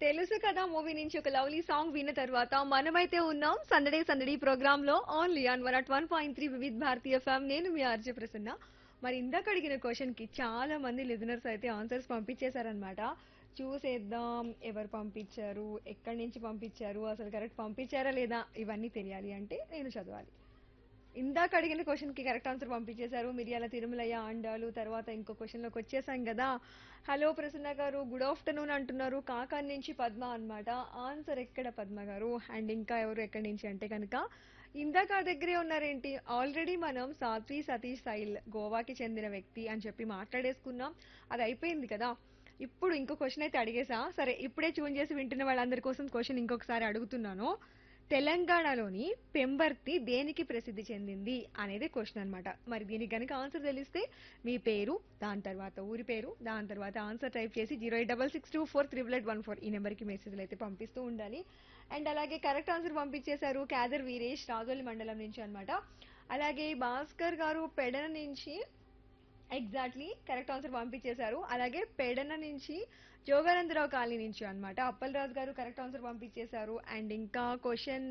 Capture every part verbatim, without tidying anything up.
తెలుసు కదా మూవీ నుంచి ఒక లవ్లీ సాంగ్ విన్న తర్వాత మనమైతే ఉన్నాం సందడే సందడి ప్రోగ్రామ్ లో only on one at one point three Vividh భారతీయ ఫ్యామ్ నేను మీ ఆర్జే ప్రసన్న. మరి ఇందాక అడిగిన క్వశ్చన్ కి చాలా మంది లిజనర్స్ అయితే ఆన్సర్స్ పంపించేశారనమాట. చూసేద్దాం ఎవరు పంపించారు, ఎక్కడి నుంచి పంపించారు, అసలు కరెక్ట్ పంపించారా లేదా ఇవన్నీ తెలియాలి అంటే నేను చదవాలి. ఇందాక అడిగిన క్వశ్చన్ కి కరెక్ట్ ఆన్సర్ పంపించేశారు మిరియాల తిరుమలయ్య ఆండాలు. తర్వాత ఇంకో క్వశ్చన్ లోకి వచ్చేసాం కదా. హలో ప్రసన్న గారు గుడ్ ఆఫ్టర్నూన్ అంటున్నారు కాకాని నుంచి పద్మ అన్నమాట. ఆన్సర్ ఎక్కడ పద్మ గారు? అండ్ ఇంకా ఎవరు ఎక్కడి నుంచి అంటే కనుక ఇందాక ఆ దగ్గరే ఉన్నారేంటి? ఆల్రెడీ మనం సాత్వి సతీష్ సైల్ గోవాకి చెందిన వ్యక్తి అని చెప్పి మాట్లాడేసుకున్నాం. అది అయిపోయింది కదా. ఇప్పుడు ఇంకో క్వశ్చన్ అయితే అడిగేసా. సరే ఇప్పుడే ట్యూన్ చేసి వింటున్న వాళ్ళందరి కోసం క్వశ్చన్ ఇంకొకసారి అడుగుతున్నాను. తెలంగాణలోని పెంబర్తి దేనికి ప్రసిద్ధి చెందింది అనేది క్వశ్చన్ అన్నమాట. మరి దీనికి కనుక ఆన్సర్ తెలిస్తే మీ పేరు, దాని తర్వాత ఊరి పేరు, దాని తర్వాత ఆన్సర్ టైప్ చేసి zero eight double six two four triple eight one four ఈ నెంబర్కి మెసేజ్లు అయితే పంపిస్తూ ఉండాలి. అండ్ అలాగే కరెక్ట్ ఆన్సర్ పంపించేశారు క్యాదర్ వీరేష్ రాజోలి మండలం నుంచి అన్నమాట. అలాగే భాస్కర్ గారు పెడన నుంచి ఎగ్జాక్ట్లీ కరెక్ట్ ఆన్సర్ పంపించేశారు. అలాగే పెడన నుంచి జోగానందరావు కాలనీ నుంచి అన్నమాట. అప్పలరాజు గారు కరెక్ట్ ఆన్సర్ పంపించేశారు. అండ్ ఇంకా క్వశ్చన్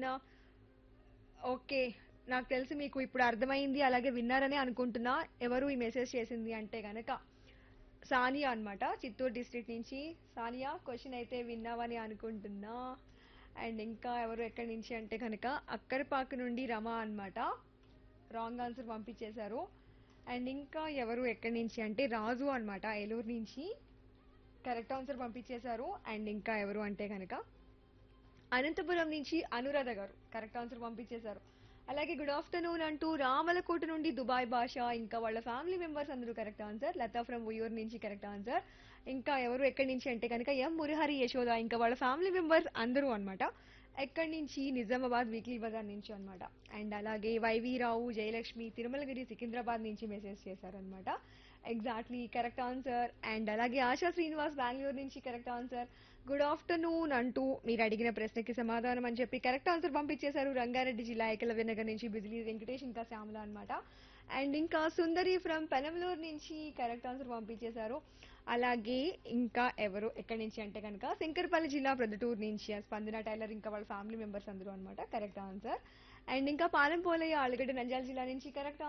ఓకే, నాకు తెలిసి మీకు ఇప్పుడు అర్థమైంది అలాగే విన్నారని అనుకుంటున్నా. ఎవరు ఈ మెసేజ్ చేసింది అంటే గనక సానియా అన్నమాట, చిత్తూరు డిస్ట్రిక్ట్ నుంచి. సానియా క్వశ్చన్ అయితే విన్నావని అనుకుంటున్నా. అండ్ ఇంకా ఎవరు ఎక్కడి నుంచి అంటే కనుక అక్కరపాక నుండి రమ అన్నమాట. రాంగ్ ఆన్సర్ పంపించేశారు. అండ్ ఇంకా ఎవరు ఎక్కడి నుంచి అంటే రాజు అన్నమాట ఏలూరు నుంచి కరెక్ట్ ఆన్సర్ పంపించేశారు. అండ్ ఇంకా ఎవరు అంటే కనుక అనంతపురం నుంచి అనురాధ గారు కరెక్ట్ ఆన్సర్ పంపించేశారు. అలాగే గుడ్ ఆఫ్టర్నూన్ అంటూ రామలకోట నుండి దుబాయ్ భాష ఇంకా వాళ్ళ ఫ్యామిలీ మెంబర్స్ అందరూ correct answer. Lata from Uyyuru నుంచి కరెక్ట్ ఆన్సర్. ఇంకా ఎవరు ఎక్కడి నుంచి అంటే కనుక ఎం మురహరి యశోద ఇంకా వాళ్ళ ఫ్యామిలీ మెంబర్స్ అందరూ అన్నమాట. ఎక్కడి నుంచి నిజామాబాద్ వీక్లీ బజార్ నుంచి అన్నమాట. అండ్ అలాగే వైవి రావు జయలక్ష్మి తిరుమలగిరి సికింద్రాబాద్ నుంచి మెసేజ్ చేశారనమాట. Exactly correct answer. అండ్ అలాగే ఆశా శ్రీనివాస్ బెంగళూరు నుంచి కరెక్ట్ ఆన్సర్. గుడ్ ఆఫ్టర్నూన్ అంటూ మీరు అడిగిన ప్రశ్నకి సమాధానం అని చెప్పి కరెక్ట్ ఆన్సర్ పంపించేశారు రంగారెడ్డి జిల్లా ఏకలవ్య నగర్ నుంచి బిజిలీ వెంకటేష్ ఇంకా శ్యామల అన్నమాట. అండ్ ఇంకా సుందరి ఫ్రమ్ పెనమలూరు నుంచి కరెక్ట్ ఆన్సర్ పంపించేశారు. అలాగే ఇంకా ఎవరు ఎక్కడి నుంచి అంటే కనుక శంకర్పల్లి జిల్లా ప్రొద్దుటూరు నుంచి స్పందన టైలర్ ఇంకా వాళ్ళ ఫ్యామిలీ మెంబర్స్ అందరూ అన్నమాట కరెక్ట్ ఆన్సర్. అండ్ ఇంకా పాలెంపోలయ్య ఆలగడ్డ నంద్యాల జిల్లా నుంచి కరెక్ట్